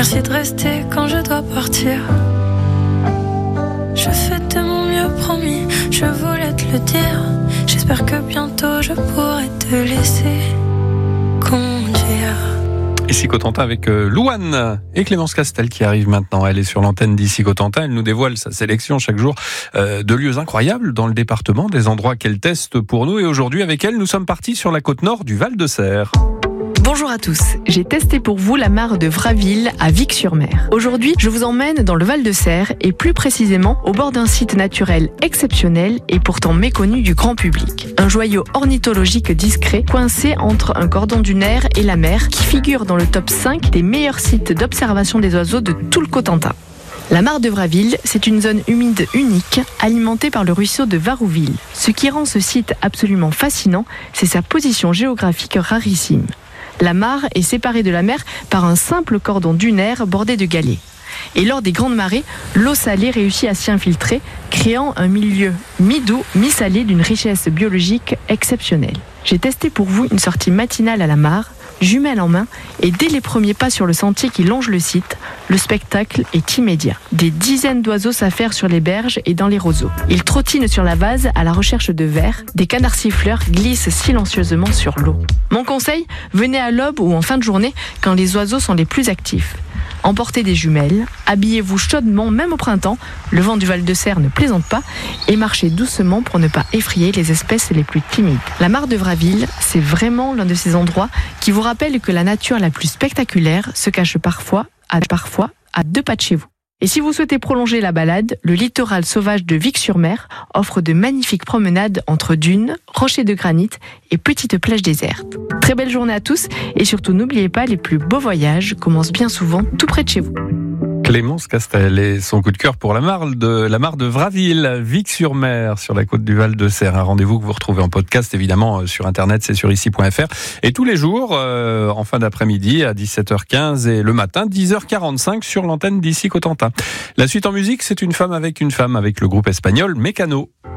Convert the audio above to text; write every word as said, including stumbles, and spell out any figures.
Merci de rester quand je dois partir. Je fais de mon mieux, promis, je voulais te le dire. J'espère que bientôt je pourrai te laisser conduire. Ici Cotentin avec euh, Louane et Clémence Castel qui arrive maintenant. Elle est sur l'antenne d'Ici Cotentin. Elle nous dévoile sa sélection chaque jour euh, de lieux incroyables dans le département, des endroits qu'elle teste pour nous. Et aujourd'hui, avec elle, nous sommes partis sur la côte nord du Val-de-Serre. Bonjour à tous, j'ai testé pour vous la mare de Vraville à Vic-sur-Mer. Aujourd'hui, je vous emmène dans le Val-de-Serre et plus précisément au bord d'un site naturel exceptionnel et pourtant méconnu du grand public. Un joyau ornithologique discret coincé entre un cordon dunaire et la mer qui figure dans le top cinq des meilleurs sites d'observation des oiseaux de tout le Cotentin. La mare de Vraville, c'est une zone humide unique, alimentée par le ruisseau de Varouville. Ce qui rend ce site absolument fascinant, c'est sa position géographique rarissime. La mare est séparée de la mer par un simple cordon dunaire bordé de galets. Et lors des grandes marées, l'eau salée réussit à s'y infiltrer, créant un milieu mi-doux, mi-salé d'une richesse biologique exceptionnelle. J'ai testé pour vous une sortie matinale à la mare, jumelle en main, et dès les premiers pas sur le sentier qui longe le site, le spectacle est immédiat. Des dizaines d'oiseaux s'affairent sur les berges et dans les roseaux. Ils trottinent sur la vase à la recherche de vers, des canards siffleurs glissent silencieusement sur l'eau. Mon conseil, venez à l'aube ou en fin de journée quand les oiseaux sont les plus actifs. Emportez des jumelles, habillez-vous chaudement même au printemps, le vent du Val-de-Serre ne plaisante pas, et marchez doucement pour ne pas effrayer les espèces les plus timides. La mare de Vraville, c'est vraiment l'un de ces endroits qui vous rappelle que la nature la plus spectaculaire se cache parfois à, parfois à deux pas de chez vous. Et si vous souhaitez prolonger la balade, le littoral sauvage de Vic-sur-Mer offre de magnifiques promenades entre dunes, rochers de granit et petites plages désertes. Très belle journée à tous et surtout n'oubliez pas, les plus beaux voyages commencent bien souvent tout près de chez vous. Clémence Castel et son coup de cœur pour la mare de, la mare de Vraville, Vic-sur-Mer, sur la côte du Val-de-Serre. Un rendez-vous que vous retrouvez en podcast, évidemment, sur Internet, c'est sur ici point f r. Et tous les jours, euh, en fin d'après-midi, à dix-sept heures quinze et le matin, dix heures quarante-cinq, sur l'antenne d'Ici Cotentin. La suite en musique, c'est une femme avec une femme, avec le groupe espagnol Mécano.